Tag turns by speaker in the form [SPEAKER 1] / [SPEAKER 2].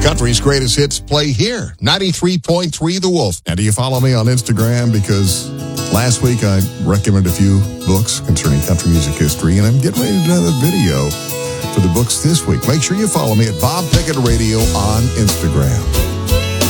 [SPEAKER 1] Country's greatest hits play here. 93.3 The Wolf. And do you follow me on Instagram? Because last week I recommended a few books concerning country music history, and I'm getting ready to do another video for the books this week. Make sure you follow me at Bob Pickett Radio on Instagram.